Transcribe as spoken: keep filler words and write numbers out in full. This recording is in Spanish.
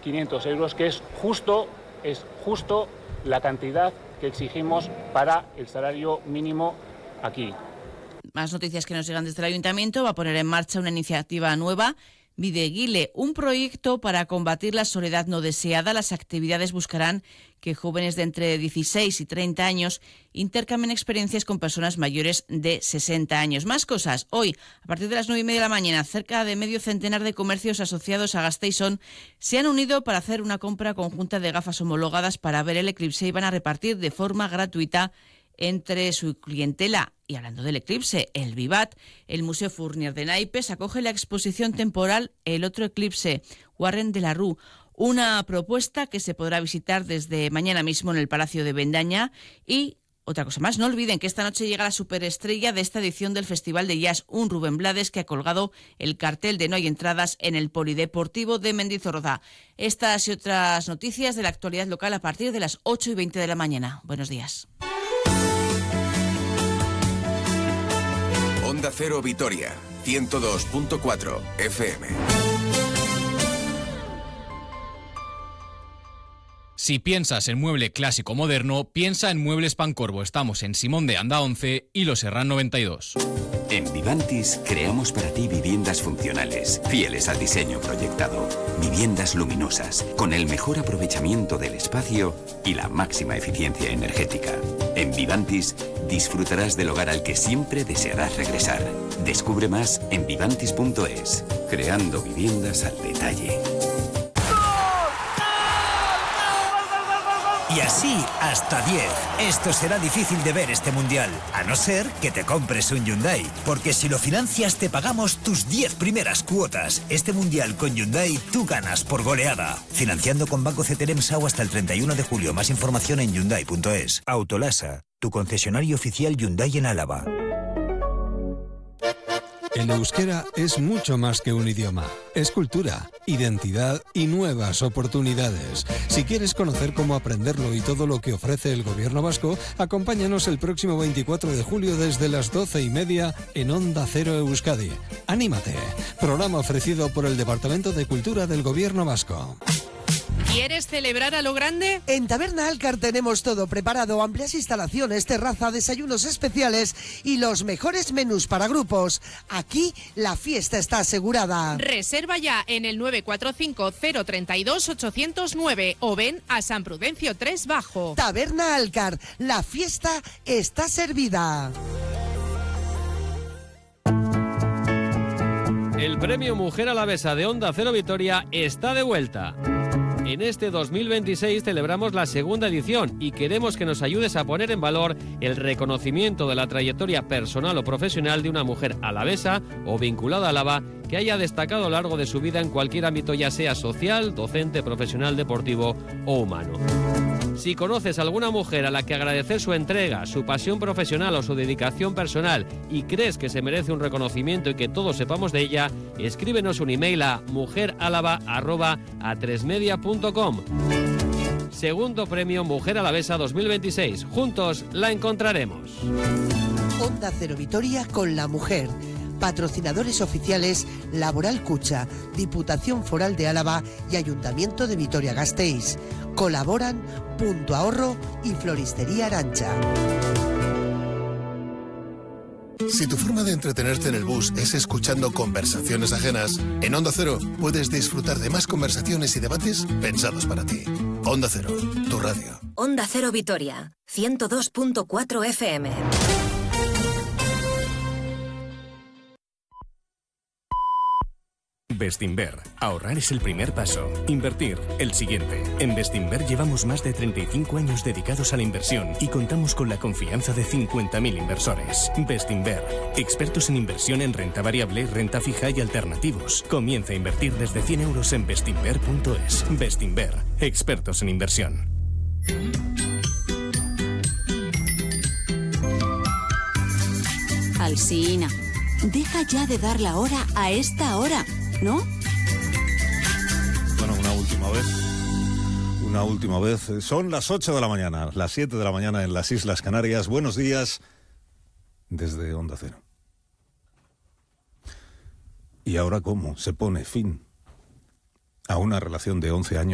quinientos euros, que es justo, es justo la cantidad que exigimos para el salario mínimo aquí. Más noticias que nos llegan desde el Ayuntamiento. Va a poner en marcha una iniciativa nueva, Videguile, un proyecto para combatir la soledad no deseada. Las actividades buscarán que jóvenes de entre dieciséis y treinta años intercambien experiencias con personas mayores de sesenta años. Más cosas. Hoy, a partir de las nueve y media de la mañana, cerca de medio centenar de comercios asociados a Gasteiz se han unido para hacer una compra conjunta de gafas homologadas para ver el eclipse y van a repartir de forma gratuita entre su clientela. Y hablando del eclipse, el Vivat, el Museo Fournier de Naipes, acoge la exposición temporal El otro eclipse, Warren de la Rue, una propuesta que se podrá visitar desde mañana mismo en el Palacio de Bendaña. Y otra cosa más, no olviden que esta noche llega la superestrella de esta edición del Festival de Jazz, un Rubén Blades, que ha colgado el cartel de No hay entradas en el Polideportivo de Mendizorroza. Estas y otras noticias de la actualidad local a partir de las ocho y veinte de la mañana. Buenos días. Onda Cero Vitoria, ciento dos punto cuatro F M. Si piensas en mueble clásico moderno, piensa en Muebles Pancorbo. Estamos en Simón de Anda once y Los Serrán noventa y dos. En Vivantis creamos para ti viviendas funcionales, fieles al diseño proyectado. Viviendas luminosas, con el mejor aprovechamiento del espacio y la máxima eficiencia energética. En Vivantis disfrutarás del hogar al que siempre desearás regresar. Descubre más en vivantis punto es, creando viviendas al detalle. Y así hasta diez. Esto será difícil de ver este mundial, a no ser que te compres un Hyundai, porque si lo financias te pagamos tus diez primeras cuotas. Este mundial con Hyundai tú ganas por goleada. Financiando con Banco Ceterem S A U hasta el treinta y uno de julio. Más información en hyundai punto es. Autolasa, tu concesionario oficial Hyundai en Álava. El euskera es mucho más que un idioma. Es cultura, identidad y nuevas oportunidades. Si quieres conocer cómo aprenderlo y todo lo que ofrece el gobierno vasco, acompáñanos el próximo veinticuatro de julio desde las doce y media en Onda Cero Euskadi. ¡Anímate! Programa ofrecido por el Departamento de Cultura del Gobierno Vasco. ¿Quieres celebrar a lo grande? En Taberna Alcar tenemos todo preparado, amplias instalaciones, terraza, desayunos especiales y los mejores menús para grupos. Aquí la fiesta está asegurada. Reserva ya en el nueve cuatro cinco cero tres dos ocho cero nueve o ven a San Prudencio tres Bajo. Taberna Alcar, la fiesta está servida. El premio Mujer Alavesa de Onda Cero Vitoria está de vuelta. En este dos mil veintiséis celebramos la segunda edición y queremos que nos ayudes a poner en valor el reconocimiento de la trayectoria personal o profesional de una mujer alavesa o vinculada a Álava que haya destacado a lo largo de su vida en cualquier ámbito, ya sea social, docente, profesional, deportivo o humano. Si conoces a alguna mujer a la que agradecer su entrega, su pasión profesional o su dedicación personal y crees que se merece un reconocimiento y que todos sepamos de ella, escríbenos un email a mujeralava arroba a tres media punto com. Segundo premio Mujer Alavesa dos mil veintiséis. Juntos la encontraremos. Onda Cero Vitoria con la mujer. Patrocinadores oficiales Laboral Cucha, Diputación Foral de Álava y Ayuntamiento de Vitoria-Gasteiz. Colaboran Punto Ahorro y Floristería Arancha. Si tu forma de entretenerte en el bus es escuchando conversaciones ajenas, en Onda Cero puedes disfrutar de más conversaciones y debates pensados para ti. Onda Cero, tu radio. Onda Cero Vitoria, ciento dos punto cuatro F M. Bestinver. Ahorrar es el primer paso. Invertir, el siguiente. En Bestinver llevamos más de treinta y cinco años dedicados a la inversión y contamos con la confianza de cincuenta mil inversores. Bestinver. Expertos en inversión en renta variable, renta fija y alternativos. Comienza a invertir desde cien euros en bestinver punto es. Bestinver. Expertos en inversión. Alsina, deja ya de dar la hora a esta hora, ¿no? Bueno, una última vez. Una última vez. Son las ocho de la mañana, las siete de la mañana en las Islas Canarias. Buenos días desde Onda Cero. ¿Y ahora cómo se pone fin a una relación de once años?